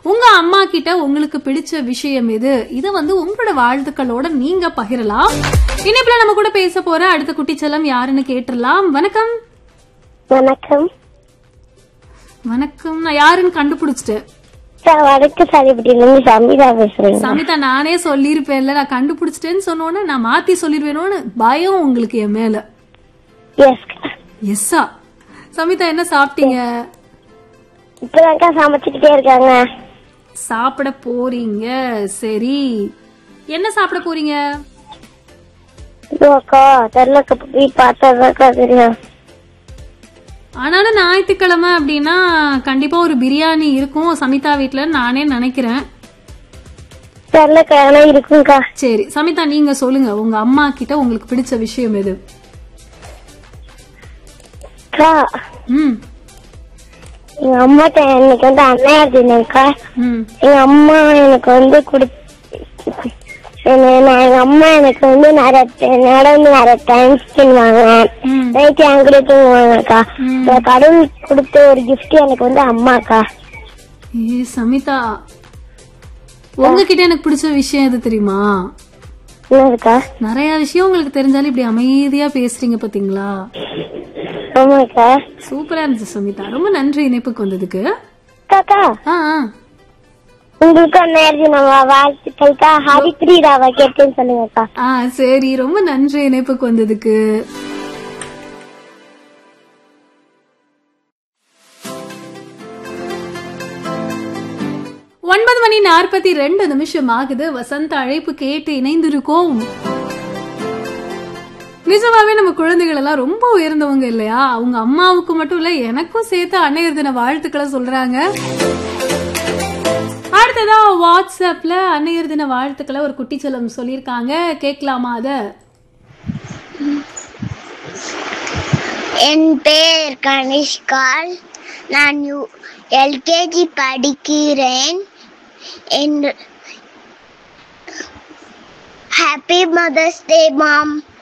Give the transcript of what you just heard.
உங்க அம்மா கிட்ட உங்களுக்கு பிடிச்ச விஷயம் எது? இத உங்களோட வாழ்த்துக்களோட நீங்க பகிரலாம். இனிப்புல நம்ம கூட பேச போற அடுத்த குட்டி செல்லம் யாருன்னு கேட்டுடலாம். வணக்கம். வணக்கம். வணக்கம். நான் யாருன்னு கண்டுபிடிச்சிட்டேன். சமிதா பேசுறேன். சமிதா, நானே சொல்லிருப்பேன்ல, நான் கண்டுபிடிச்சிட்டேன்னு சொன்னோன்னு நான் மாத்தி சொல்லிருவேணும்னு பயம் உங்களுக்கு என் மேல. எஸ்ஸா? சமிதா, என்ன சாப்பிட்டீங்க? இப்பதான் சமைச்சுக்கிட்டே இருக்காங்க. சாப்பிட போறீங்க? சரி, என்ன சாப்பிட போறீங்க? தெரியும். ஆனாலும் ஞாயிற்றுக்கிழமை அப்படின்னா கண்டிப்பா ஒரு பிரியாணி இருக்கும் சமிதா வீட்ல, நானே நினைக்கிறேன். இருக்குங்கா. சரி சமிதா, நீங்க சொல்லுங்க, உங்க அம்மா கிட்ட உங்களுக்கு பிடிச்ச விஷயம் எது? எங்க அம்மாட்ட எனக்கு அன்னையார் தினம்க்கா. எங்க அம்மா எனக்கு எங்க அம்மா எனக்கு நிறைய டைம் ஸ்பெண்ட் பண்ணுவாங்க. நைட்டு என் கூட தூங்குவாங்கக்கா. கடவுள் கொடுத்த ஒரு கிஃப்ட் எனக்கு அம்மாக்கா. சமிதா, உங்ககிட்ட எனக்கு பிடிச்ச விஷயம் எது தெரியுமா? என்னக்கா? நிறைய விஷயம் உங்களுக்கு தெரிஞ்சாலும் இப்படி அமைதியா பேசுறீங்க பாத்தீங்களா? ஆமாக்கா. சூப்பரா இருந்துச்சு சமிதா, ரொம்ப நன்றி இணைப்புக்கு வந்ததுக்கு. உங்களுக்கு வாழ்த்துக்கள்க்கா. ஹரிப்ரீராவை கேட்டேன்னு சொல்லுங்கக்கா. சரி, ரொம்ப நன்றி இணைப்புக்கு வந்ததுக்கு. மணி 42 ஆகுது. வசந்த அழைப்பு கேட்டு இணைந்திருக்கோம். நிஜமாவே நம்ம குழந்தைகள் எல்லாம் ரொம்ப உயர்ந்தவங்க இல்லையா? அவங்க அம்மாவுக்கு மட்டும் இல்ல, எனக்கும் சேர்த்து அன்னையர் தின வாழ்த்துக்களை சொல்றாங்க. அடுத்ததா வாட்ஸ்அப்ல அன்னையர் தின வாழ்த்துக்களை ஒரு குட்டி செல்லம் சொல்லிருக்காங்க. கேட்கலாமா அத? என் பேர் கனிஷ்கால். நான் எல்கேஜி படிக்கிறேன். ஹாப்பி மதர்ஸ் டே மாம்.